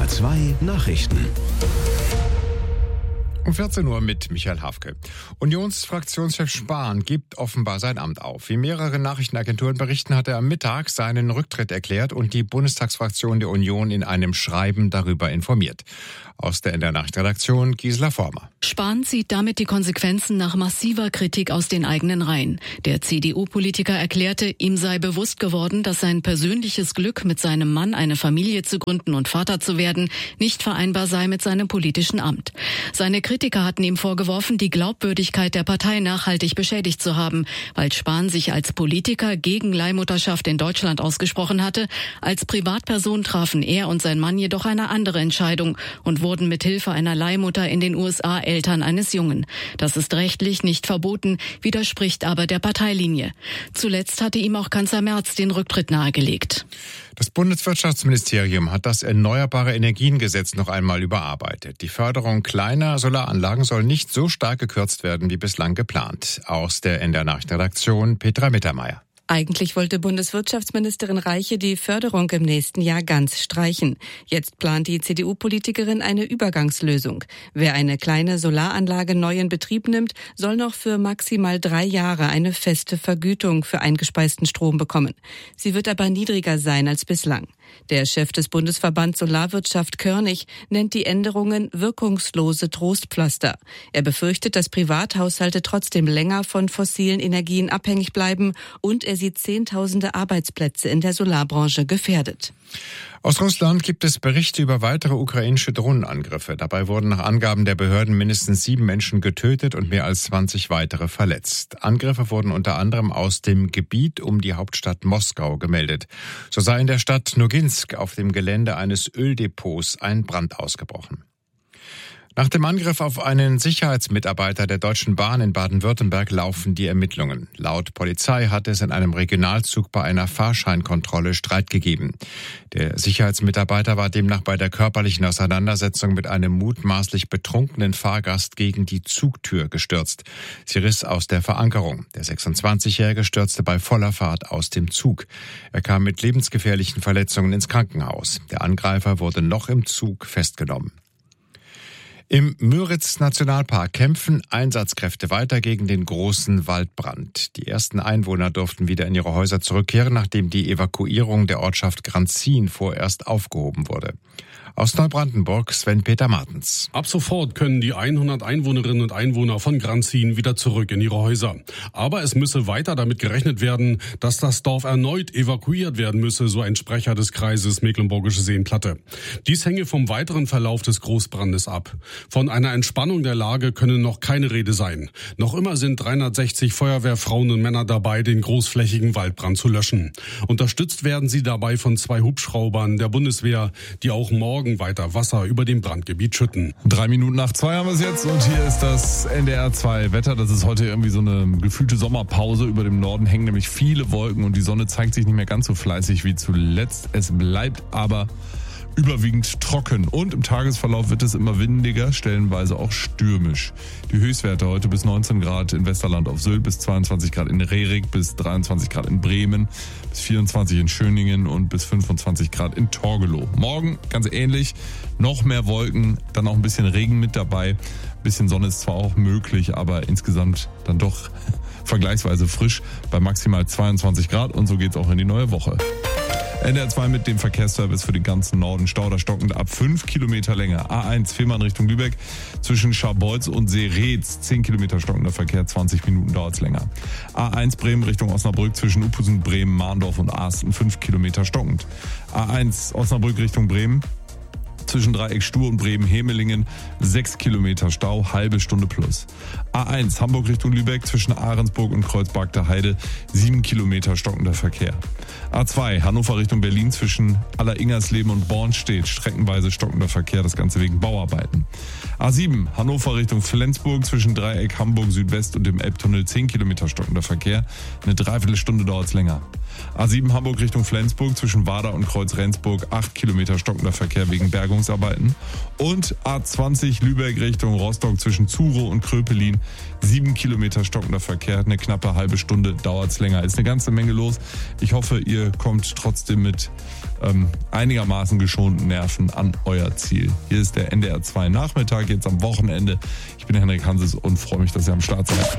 SWR2 Nachrichten. Um 14 Uhr mit Michael Hafke. Unionsfraktionschef Spahn gibt offenbar sein Amt auf. Wie mehrere Nachrichtenagenturen berichten, hat er am Mittag seinen Rücktritt erklärt und die Bundestagsfraktion der Union in einem Schreiben darüber informiert. Aus der NDR Nachrichtenredaktion Gisela Former. Spahn zieht damit die Konsequenzen nach massiver Kritik aus den eigenen Reihen. Der CDU-Politiker erklärte, ihm sei bewusst geworden, dass sein persönliches Glück, mit seinem Mann eine Familie zu gründen und Vater zu werden, nicht vereinbar sei mit seinem politischen Amt. Seine Kritiker hatten ihm vorgeworfen, die Glaubwürdigkeit der Partei nachhaltig beschädigt zu haben, weil Spahn sich als Politiker gegen Leihmutterschaft in Deutschland ausgesprochen hatte. Als Privatperson trafen er und sein Mann jedoch eine andere Entscheidung und wurden mit Hilfe einer Leihmutter in den USA Eltern eines Jungen. Das ist rechtlich nicht verboten, widerspricht aber der Parteilinie. Zuletzt hatte ihm auch Kanzler Merz den Rücktritt nahegelegt. Das Bundeswirtschaftsministerium hat das Erneuerbare Energiengesetz noch einmal überarbeitet. Die Förderung kleiner Solaranlagen soll nicht so stark gekürzt werden wie bislang geplant. Aus der NDR Nachrichtenredaktion Petra Mittermeier. Eigentlich wollte Bundeswirtschaftsministerin Reiche die Förderung im nächsten Jahr ganz streichen. Jetzt plant die CDU-Politikerin eine Übergangslösung. Wer eine kleine Solaranlage neu in Betrieb nimmt, soll noch für maximal 3 Jahre eine feste Vergütung für eingespeisten Strom bekommen. Sie wird aber niedriger sein als bislang. Der Chef des Bundesverbands Solarwirtschaft Körnig nennt die Änderungen wirkungslose Trostpflaster. Er befürchtet, dass Privathaushalte trotzdem länger von fossilen Energien abhängig bleiben und er sieht Zehntausende Arbeitsplätze in der Solarbranche gefährdet. Aus Russland gibt es Berichte über weitere ukrainische Drohnenangriffe. Dabei wurden nach Angaben der Behörden mindestens 7 Menschen getötet und mehr als 20 weitere verletzt. Angriffe wurden unter anderem aus dem Gebiet um die Hauptstadt Moskau gemeldet. So sei in der Stadt Noginsk auf dem Gelände eines Öldepots ein Brand ausgebrochen. Nach dem Angriff auf einen Sicherheitsmitarbeiter der Deutschen Bahn in Baden-Württemberg laufen die Ermittlungen. Laut Polizei hat es in einem Regionalzug bei einer Fahrscheinkontrolle Streit gegeben. Der Sicherheitsmitarbeiter war demnach bei der körperlichen Auseinandersetzung mit einem mutmaßlich betrunkenen Fahrgast gegen die Zugtür gestürzt. Sie riss aus der Verankerung. Der 26-Jährige stürzte bei voller Fahrt aus dem Zug. Er kam mit lebensgefährlichen Verletzungen ins Krankenhaus. Der Angreifer wurde noch im Zug festgenommen. Im Müritz-Nationalpark kämpfen Einsatzkräfte weiter gegen den großen Waldbrand. Die ersten Einwohner durften wieder in ihre Häuser zurückkehren, nachdem die Evakuierung der Ortschaft Granzin vorerst aufgehoben wurde. Aus Neubrandenburg Sven-Peter Martens. Ab sofort können die 100 Einwohnerinnen und Einwohner von Granzin wieder zurück in ihre Häuser. Aber es müsse weiter damit gerechnet werden, dass das Dorf erneut evakuiert werden müsse, so ein Sprecher des Kreises Mecklenburgische Seenplatte. Dies hänge vom weiteren Verlauf des Großbrandes ab. Von einer Entspannung der Lage könne noch keine Rede sein. Noch immer sind 360 Feuerwehrfrauen und Männer dabei, den großflächigen Waldbrand zu löschen. Unterstützt werden sie dabei von 2 Hubschraubern der Bundeswehr, die auch morgen weiter Wasser über dem Brandgebiet schütten. 3 Minuten nach 2 haben wir es jetzt und hier ist das NDR 2 Wetter. Das ist heute irgendwie so eine gefühlte Sommerpause. Über dem Norden hängen nämlich viele Wolken und die Sonne zeigt sich nicht mehr ganz so fleißig wie zuletzt. Es bleibt aber überwiegend trocken und im Tagesverlauf wird es immer windiger, stellenweise auch stürmisch. Die Höchstwerte heute bis 19 Grad in Westerland auf Sylt, bis 22 Grad in Rerik, bis 23 Grad in Bremen, bis 24 in Schöningen und bis 25 Grad in Torgelow. Morgen ganz ähnlich, noch mehr Wolken, dann auch ein bisschen Regen mit dabei. Ein bisschen Sonne ist zwar auch möglich, aber insgesamt dann doch vergleichsweise frisch bei maximal 22 Grad und so geht's auch in die neue Woche. NDR 2 mit dem Verkehrsservice für den ganzen Norden. Stau da stockend ab 5 Kilometer Länge. A1 Fehmarn Richtung Lübeck zwischen Scharbeutz und Seeretz. 10 Kilometer stockender Verkehr, 20 Minuten dauert's länger. A1 Bremen Richtung Osnabrück zwischen Uphusen, Bremen, Mahndorf und Asten. 5 Kilometer stockend. A1 Osnabrück Richtung Bremen. Zwischen Dreieck Stur und Bremen-Hemelingen 6 Kilometer Stau, halbe Stunde plus. A1 Hamburg Richtung Lübeck zwischen Ahrensburg und Kreuzberg Heide 7 Kilometer stockender Verkehr. A2 Hannover Richtung Berlin zwischen Alleringersleben und Bornstedt streckenweise stockender Verkehr, das Ganze wegen Bauarbeiten. A7 Hannover Richtung Flensburg zwischen Dreieck Hamburg Südwest und dem Elbtunnel 10 Kilometer stockender Verkehr, eine Dreiviertelstunde dauert's länger. A7 Hamburg Richtung Flensburg zwischen Warda und Kreuz-Rendsburg 8 Kilometer stockender Verkehr wegen Bergungsarbeiten. Und A20 Lübeck Richtung Rostock zwischen Zuro und Kröpelin 7 Kilometer stockender Verkehr. Eine knappe halbe Stunde dauert's länger. Ist eine ganze Menge los. Ich hoffe, ihr kommt trotzdem mit einigermaßen geschonten Nerven an euer Ziel. Hier ist der NDR 2 Nachmittag, jetzt am Wochenende. Ich bin Henrik Hanses und freue mich, dass ihr am Start seid.